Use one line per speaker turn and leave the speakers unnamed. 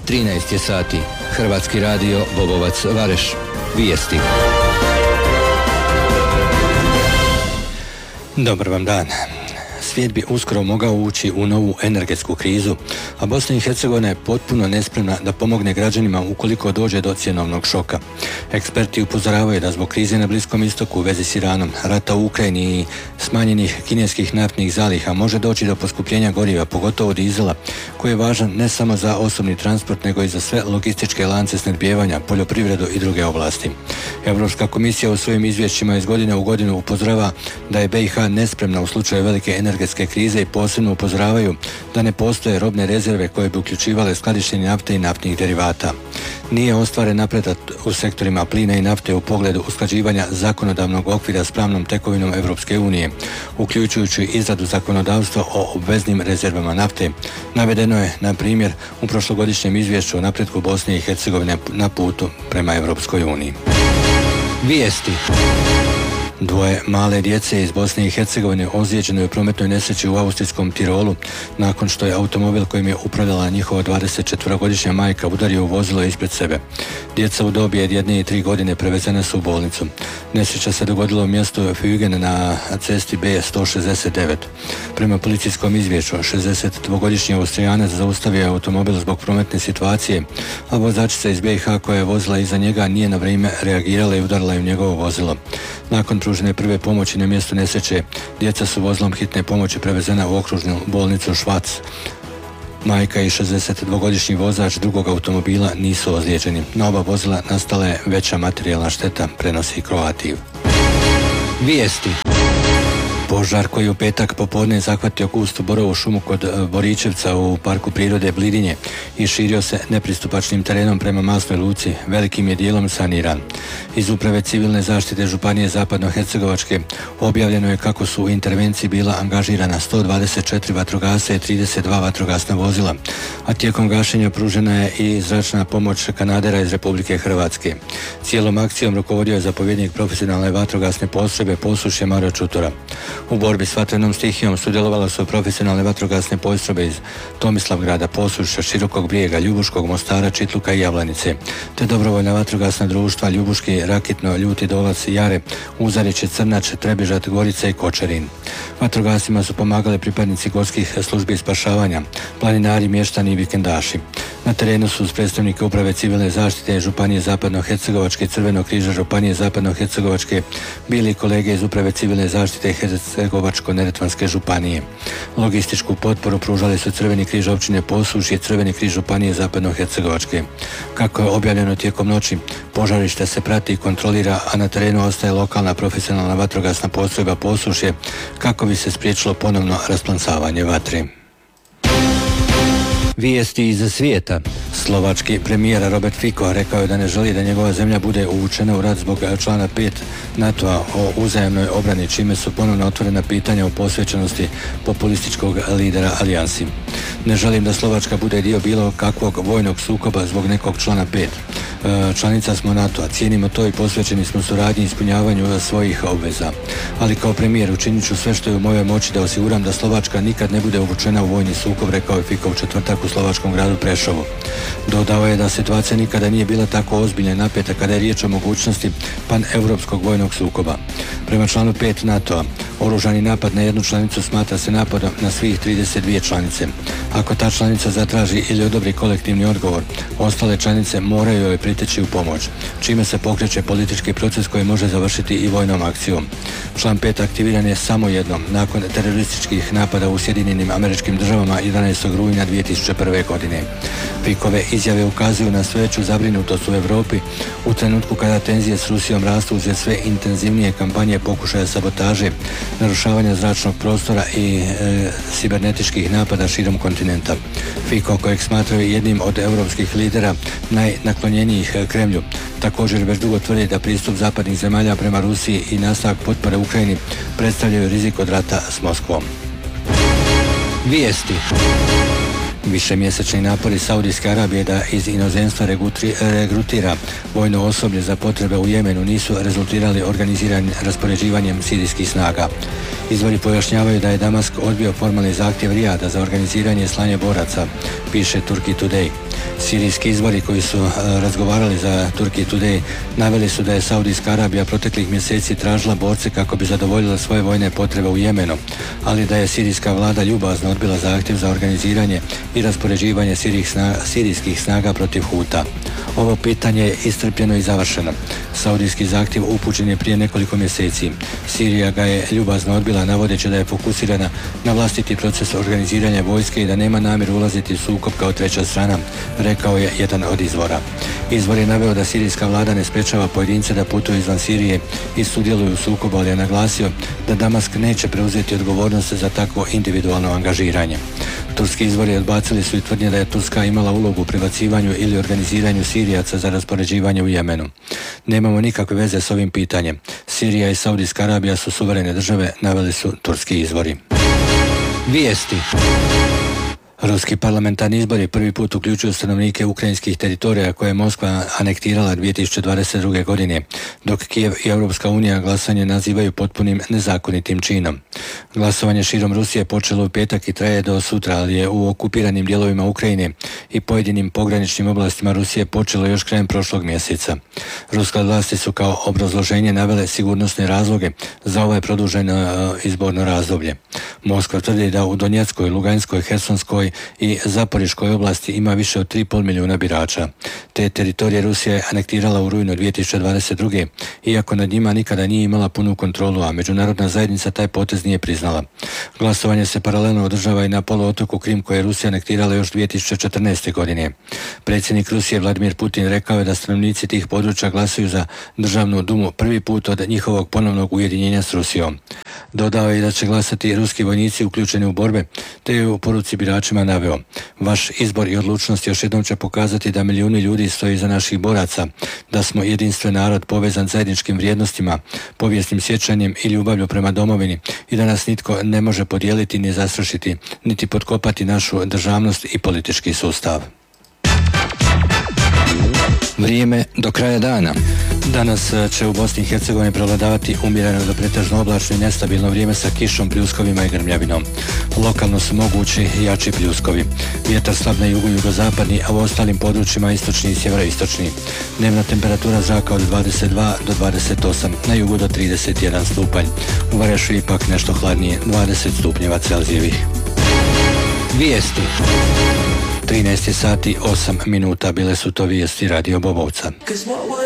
13 je sati. Hrvatski radio Bobovac Vareš. Vijesti.
Dobar vam dan. Svijet bi uskoro mogao ući u novu energetsku krizu, a Bosna i Hercegovina je potpuno nespremna da pomogne građanima ukoliko dođe do cjenovnog šoka. Eksperti upozoravaju da zbog krize na Bliskom istoku u vezi s Iranom, rata u Ukrajini i smanjenih kineskih naftnih zaliha može doći do poskupljenja goriva, pogotovo dizela, koji je važan ne samo za osobni transport, nego i za sve logističke lance snabdijevanja, poljoprivredu i druge oblasti. Europska komisija u svojim izvješćima iz godine u godinu upozorava da je BiH nespremna u slučaju velike energetske krize i posebno upozoravaju da ne postoje robne rezerve koje bi uključivale skladištenje nafte i naftnih derivata. Nije ostvaren napredak u sektorima plina i nafte u pogledu usklađivanja zakonodavnog okvira s pravnom tekovinom Europske unije, uključujući izradu zakonodavstva o obveznim rezervama nafte. Navedeno je, na primjer, u prošlogodišnjem izvješću o napretku Bosne i Hercegovine na putu prema Europskoj uniji. Vijesti. Dvoje male djece iz Bosne i Hercegovine ozlijeđeno je u prometnoj nesreći u austrijskom Tirolu nakon što je automobil kojim je upravljala njihova 24-godišnja majka udario u vozilo ispred sebe. Djeca u dobi od 1 i 3 godine prevezene su u bolnicu. Nesreća se dogodila u mjestu Fügen na cesti B169. Prema policijskom izvješću, 62-godišnji Austrijanac zaustavio je automobil zbog prometne situacije, a vozačica iz BiH koja je vozila iza njega nije na vrijeme reagirala i udarila je u njegovo vozilo. Nakon pružene prve pomoći na mjestu nesreće, djeca su vozilom hitne pomoći prevezena u okružnu bolnicu Švac. Majka i 62-godišnji vozač drugog automobila nisu ozlijeđeni. Na oba vozila nastala je veća materijalna šteta, prenosi Croativ. Vijesti. Požar koji u petak popodne zahvatio gustu borovu šumu kod Boričevca u parku prirode Blidinje i širio se nepristupačnim terenom prema Masnoj Luci, velikim je dijelom saniran. Iz Uprave civilne zaštite Županije Zapadno-Hercegovačke objavljeno je kako su u intervenciji bila angažirana 124 vatrogasca i 32 vatrogasna vozila, a tijekom gašenja pružena je i zračna pomoć kanadera iz Republike Hrvatske. Cijelom akcijom rukovodio je zapovjednik profesionalne vatrogasne postrojbe Posušje Mario Čutora. U borbi s vatrenom stihijom sudjelovale su profesionalne vatrogasne postrojbe iz Tomislavgrada, Posušća, Širokog Brijega, Ljubuškog, Mostara, Čitluka i Javlanice, te dobrovoljna vatrogasna društva Ljubuški, Rakitno, Ljuti Dolac, Jare, Uzariće, Crnač, Trebižat, Gorica i Kočarin. Vatrogascima su pomagali pripadnici gorskih službi spašavanja, planinari, mještani i vikendaši. Na terenu su uz predstavnike Uprave civilne zaštite Županije Zapadno-Hercegovačke, Crvenog križa Županije Zapadno-Hercegovačke bili kolege iz Uprave civilne zaštite Hercegovačko-Neretvanske županije. Logističku potporu pružali su Crveni križ općine Posušje i Crveni križ Županije Zapadno-Hercegovačke. Kako je objavljeno tijekom noći, požarište se prati i kontrolira, a na terenu ostaje lokalna profesionalna vatrogasna postrojba Posušje kako bi se spriječilo ponovno rasplansavanje vatre. Vijesti iz svijeta. Slovački premijer Robert Fico rekao je da ne želi da njegova zemlja bude uvučena u rat zbog člana 5 NATO-a o uzajamnoj obrani, čime su ponovno otvorena pitanja o posvećenosti populističkog lidera alijansi. Ne želim da Slovačka bude dio bilo kakvog vojnog sukoba zbog nekog člana 5. Članica smo NATO-a, cijenimo to i posvećeni smo suradnji i ispunjavanju svojih obveza. Ali kao premijer učinit ću sve što je u mojoj moći da osiguram da Slovačka nikad ne bude uvučena u vojni sukob, rekao je Fico u četvrtak u slovačkom gradu Prešovu. Dodao je da situacija nikada nije bila tako ozbiljna i napeta kada je riječ o mogućnosti pan-europskog vojnog sukoba. Prema članu 5 NATO-a, oružani napad na jednu članicu smatra se napadom na svih 32 članice. Ako ta članica zatraži ili odobri kolektivni odgovor, ostale članice moraju joj priteći u pomoć, čime se pokreće politički proces koji može završiti i vojnom akcijom. Član 5 aktiviran je samo jednom, nakon terorističkih napada u Sjedinjenim Američkim Državama 11. rujna 2001. godine. Ficove izjave ukazuju na sve veću zabrinutost u Europi u trenutku kada tenzije s Rusijom rastu uz sve intenzivnije kampanje pokušaja sabotaže, narušavanja zračnog prostora i kibernetičkih napada širom kontinenta. Fico, kojeg smatraju jednim od europskih lidera najnaklonjenijih Kremlju, također već dugo tvrdi da pristup zapadnih zemalja prema Rusiji i nastavak potpore Ukrajini predstavljaju rizik od rata s Moskvom. Vijesti. Višemjesečni napori Saudijske Arabije da iz inozemstva regrutira vojno osoblje za potrebe u Jemenu nisu rezultirali organiziranim raspoređivanjem sirijskih snaga. Izvori pojašnjavaju da je Damask odbio formalni zahtjev Rijada za organiziranje slanja boraca, piše Turkey Today. Sirijski izvori koji su razgovarali za Turkey Today naveli su da je Saudijska Arabija proteklih mjeseci tražila borce kako bi zadovoljila svoje vojne potrebe u Jemenu, ali da je sirijska vlada ljubazno odbila zahtjev za organiziranje i raspoređivanje sirijskih snaga protiv Huta. Ovo pitanje je iscrpljeno i završeno. Saudijski zahtjev upućen je prije nekoliko mjeseci. Sirija ga je ljubazno odbila navodeći da je fokusirana na vlastiti proces organiziranja vojske i da nema namjeru ulaziti u sukob kao treća strana, rekao je jedan od izvora. Izvor je naveo da sirijska vlada ne sprečava pojedince da putuju izvan Sirije i sudjeluju u sukobu, ali je naglasio da Damask neće preuzeti odgovornost za takvo individualno angažiranje. Turski izvori odbacili su i tvrdnje da je Turska imala ulogu u pribacivanju ili organiziranju Sirijaca za raspoređivanje u Jemenu. Nemamo nikakve veze s ovim pitanjem. Sirija i Saudijska Arabija su suverene države, naveli su turski izvori.
Vijesti.
Ruski parlamentarni izbori prvi put uključuju stanovnike ukrajinskih teritorija koje je Moskva anektirala 2022. godine, dok Kijev i Europska unija glasanje nazivaju potpunim nezakonitim činom. Glasovanje širom Rusije počelo u petak i traje do sutra, ali je u okupiranim dijelovima Ukrajine i pojedinim pograničnim oblastima Rusije počelo još krajem prošlog mjeseca. Ruske vlasti su kao obrazloženje navele sigurnosne razloge za ovo produženo izborno razdoblje. Moskva tvrdi da u Donjeckoj, Luganskoj, Hersonskoj i Zaporiškoj oblasti ima više od 3,5 milijuna birača. Te teritorije Rusija je anektirala u rujnu 2022. iako nad njima nikada nije imala punu kontrolu, a međunarodna zajednica taj potez nije priznala. Glasovanje se paralelno održava i na poluotoku Krim koje je Rusija anektirala još 2014. godine. Predsjednik Rusije Vladimir Putin rekao je da stanovnici tih područja glasuju za državnu dumu prvi put od njihovog ponovnog ujedinjenja s Rusijom. Dodao je da će glasati ruski vojnici uključeni u borbe, te je u poruci biračima naveo: vaš izbor i odlučnost još jednom će pokazati da milijuni ljudi stoji iza naših boraca, da smo jedinstven narod povezan zajedničkim vrijednostima, povijesnim sjećanjem i ljubavlju prema domovini i da nas nitko ne može podijeliti ni zastrašiti, niti potkopati našu državnost i politički sustav.
Vrijeme do kraja dana.
Danas će u Bosni i Hercegovini prevladavati umjereno do pretežno oblačno i nestabilno vrijeme sa kišom, pljuskovima i grmljavinom. Lokalno su mogući jači pljuskovi. Vjetar slab na jugu, jugozapadni, a u ostalim područjima istočni i sjeveroistočni. Dnevna temperatura zraka od 22 do 28, na jugu do 31 stupanj. U Varešu ipak nešto hladnije, 20 stupnjeva Celzijevih.
Vijesti.
13 sati 8 minuta, bile su to vijesti Radio Bobovca.